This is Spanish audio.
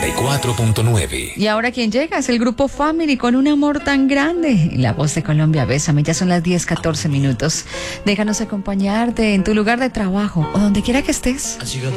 94.9. Y ahora quien llega es el grupo Family con un amor tan grande. La voz de Colombia, bésame. Ya son las 10:14. Déjanos acompañarte en tu lugar de trabajo o donde quiera que estés. Ha llegado